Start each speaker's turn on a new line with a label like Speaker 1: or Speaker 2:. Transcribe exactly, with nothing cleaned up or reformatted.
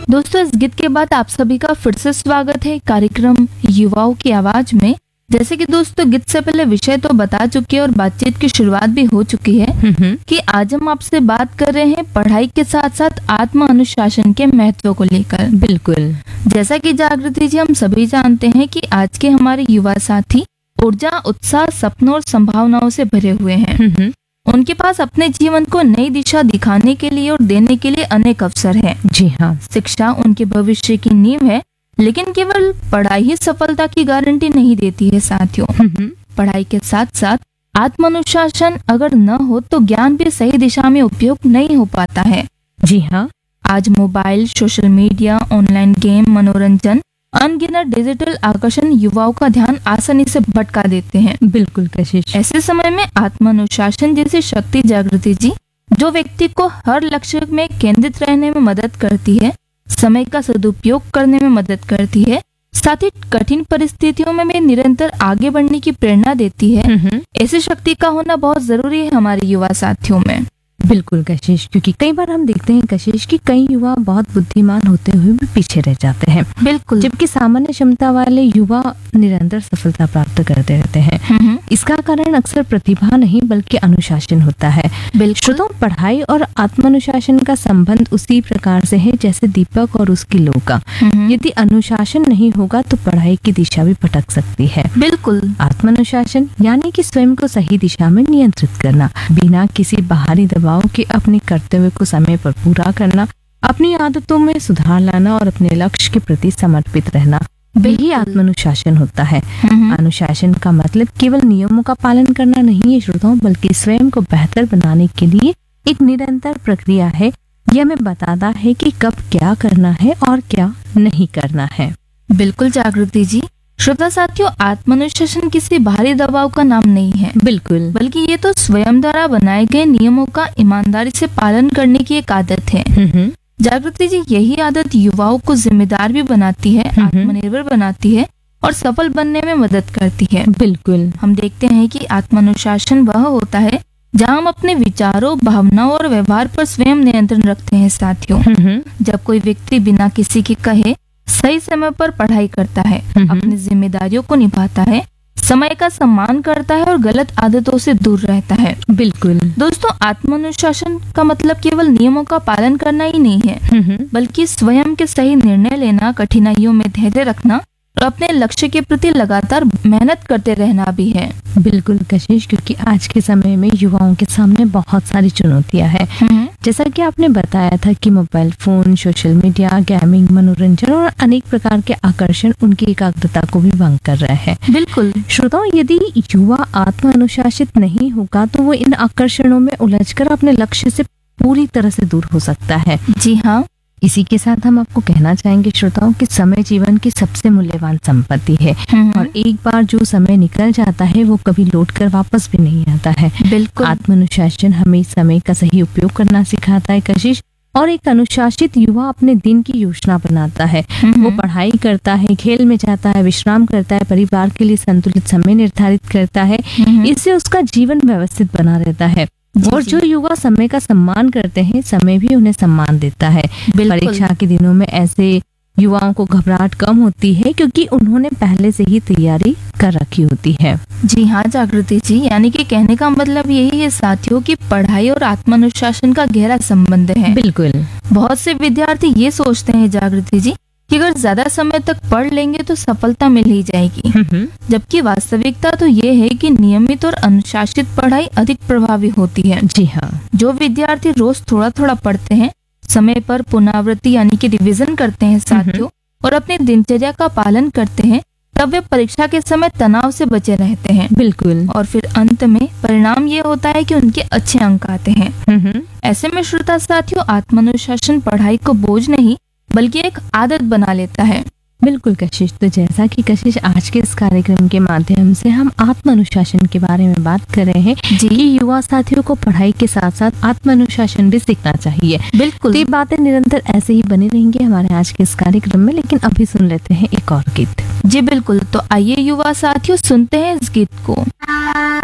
Speaker 1: दोस्तों, इस गीत के बाद आप सभी का फिर से स्वागत है कार्यक्रम युवाओं की आवाज में। जैसे कि दोस्तों, गीत से पहले विषय तो बता चुके हैं और बातचीत की शुरुआत भी हो चुकी है कि आज हम आपसे बात कर रहे हैं पढ़ाई के साथ साथ आत्म अनुशासन के महत्व को लेकर।
Speaker 2: बिल्कुल।
Speaker 1: जैसा कि जागृति जी, हम सभी जानते हैं कि आज के हमारे युवा साथी ऊर्जा, उत्साह, सपनों और संभावनाओं से भरे हुए हैं। उनके पास अपने जीवन को नई दिशा दिखाने के लिए और देने के लिए अनेक अवसर हैं।
Speaker 2: जी हाँ।
Speaker 1: शिक्षा उनके भविष्य की नींव है, लेकिन केवल पढ़ाई ही सफलता की गारंटी नहीं देती है साथियों। पढ़ाई के साथ साथ आत्म अनुशासन अगर न हो तो ज्ञान भी सही दिशा में उपयोग नहीं हो पाता है।
Speaker 2: जी हाँ।
Speaker 1: आज mobile, social media, online game, मनोरंजन, अनगिनत डिजिटल आकर्षण युवाओं का ध्यान आसानी से भटका देते हैं।
Speaker 2: बिल्कुल कशिश।
Speaker 1: ऐसे समय में आत्म अनुशासन जैसी शक्ति, जागृति जी, जो व्यक्ति को हर लक्ष्य में केंद्रित रहने में मदद करती है, समय का सदुपयोग करने में मदद करती है, साथ ही कठिन परिस्थितियों में भी निरंतर आगे बढ़ने की प्रेरणा देती है। ऐसी शक्ति का होना बहुत जरूरी है हमारे युवा साथियों में।
Speaker 2: बिल्कुल कशिश, क्योंकि कई बार हम देखते हैं कशिश कि कई युवा बहुत बुद्धिमान होते हुए भी पीछे रह जाते हैं।
Speaker 1: बिल्कुल।
Speaker 2: जबकि सामान्य क्षमता वाले युवा निरंतर सफलता प्राप्त करते रहते हैं। इसका कारण अक्सर प्रतिभा नहीं बल्कि अनुशासन होता है। श्रोताओं, पढ़ाई और आत्मानुशासन का संबंध उसी प्रकार से है जैसे दीपक और उसकी लौ का। यदि अनुशासन नहीं होगा तो पढ़ाई की दिशा भी भटक सकती है।
Speaker 1: बिल्कुल।
Speaker 2: आत्मानुशासन यानी कि स्वयं को सही दिशा में नियंत्रित करना, बिना किसी बाहरी दबाव के अपने कर्तव्य को समय पर पूरा करना, अपनी आदतों में सुधार लाना और अपने लक्ष्य के प्रति समर्पित रहना, यही आत्मानुशासन होता है। अनुशासन का मतलब केवल नियमों का पालन करना नहीं है श्रोताओं, बल्कि स्वयं को बेहतर बनाने के लिए एक निरंतर प्रक्रिया है। यह हमें बताता है कि कब क्या करना है और क्या नहीं करना है।
Speaker 1: बिल्कुल जागृति जी। श्रोता साथियों, आत्मानुशासन किसी बाहरी दबाव का नाम नहीं है।
Speaker 2: बिल्कुल।
Speaker 1: बल्कि ये तो स्वयं द्वारा बनाए गए नियमों का ईमानदारी से पालन करने की एक आदत है। जागृति जी, यही आदत युवाओं को जिम्मेदार भी बनाती है, आत्मनिर्भर बनाती है और सफल बनने में मदद करती है।
Speaker 2: बिल्कुल।
Speaker 1: हम देखते हैं कि आत्मानुशासन वह होता है जहाँ हम अपने विचारों, भावनाओं और व्यवहार पर स्वयं नियंत्रण रखते हैं साथियों। जब कोई व्यक्ति बिना किसी के कहे सही समय पर पढ़ाई करता है, अपनी जिम्मेदारियों को निभाता है, समय का सम्मान करता है और गलत आदतों से दूर रहता है।
Speaker 2: बिल्कुल।
Speaker 1: दोस्तों, आत्मानुशासन का मतलब केवल नियमों का पालन करना ही नहीं है, बल्कि स्वयं के सही निर्णय लेना, कठिनाइयों में धैर्य रखना और अपने लक्ष्य के प्रति लगातार मेहनत करते रहना भी है।
Speaker 2: बिल्कुल कशिश, क्योंकि आज के समय में युवाओं के सामने बहुत सारी चुनौतियां हैं। जैसा कि आपने बताया था कि mobile phone, social media, gaming, मनोरंजन और अनेक प्रकार के आकर्षण उनकी एकाग्रता को भी भंग कर रहे हैं।
Speaker 1: बिल्कुल।
Speaker 2: श्रोताओं, यदि युवा आत्म अनुशासित नहीं होगा तो वो इन आकर्षणों में उलझकर अपने लक्ष्य से पूरी तरह से दूर हो सकता है।
Speaker 1: जी हाँ।
Speaker 2: इसी के साथ हम आपको कहना चाहेंगे श्रोताओं कि समय जीवन की सबसे मूल्यवान संपत्ति है और एक बार जो समय निकल जाता है वो कभी लौट कर वापस भी नहीं आता है।
Speaker 1: बिल्कुल।
Speaker 2: आत्मानुशासन हमें समय का सही उपयोग करना सिखाता है कशिश, और एक अनुशासित युवा अपने दिन की योजना बनाता है। वो पढ़ाई करता है, खेल में जाता है, विश्राम करता है, परिवार के लिए संतुलित समय निर्धारित करता है। इससे उसका जीवन व्यवस्थित बना रहता है। और जो युवा समय का सम्मान करते हैं, समय भी उन्हें सम्मान देता है। परीक्षा के दिनों में ऐसे युवाओं को घबराहट कम होती है क्योंकि उन्होंने पहले से ही तैयारी कर रखी होती है।
Speaker 1: जी हाँ जागृति जी, यानी कि कहने का मतलब यही है साथियों कि पढ़ाई और आत्मानुशासन का गहरा संबंध है।
Speaker 2: बिल्कुल।
Speaker 1: बहुत से विद्यार्थी ये सोचते हैं जागृति जी कि अगर ज्यादा समय तक पढ़ लेंगे तो सफलता मिल ही जाएगी, जबकि वास्तविकता तो ये है कि नियमित और अनुशासित पढ़ाई अधिक प्रभावी होती है।
Speaker 2: जी हाँ।
Speaker 1: जो विद्यार्थी रोज थोड़ा थोड़ा पढ़ते हैं, समय पर पुनरावृत्ति यानी कि रिवीजन करते हैं साथियों, और अपनी दिनचर्या का पालन करते हैं, तब वे परीक्षा के समय तनाव से बचे रहते हैं।
Speaker 2: बिल्कुल।
Speaker 1: और फिर अंत में परिणाम ये होता है कि उनके अच्छे अंक आते हैं। ऐसे में श्रोता साथियों, आत्मानुशासन पढ़ाई को बोझ नहीं बल्कि एक आदत बना लेता है।
Speaker 2: बिल्कुल कशिश, तो जैसा कि कशिश आज के इस कार्यक्रम के माध्यम से हम आत्म अनुशासन के बारे में बात कर रहे हैं
Speaker 1: जी।
Speaker 2: कि युवा साथियों को पढ़ाई के साथ साथ आत्म अनुशासन भी सीखना चाहिए।
Speaker 1: बिल्कुल।
Speaker 2: तो ये बातें निरंतर ऐसे ही बनी रहेंगी हमारे आज के इस कार्यक्रम में, लेकिन अभी सुन लेते हैं एक और गीत।
Speaker 1: जी बिल्कुल, तो आइए युवा साथियों सुनते हैं इस गीत को।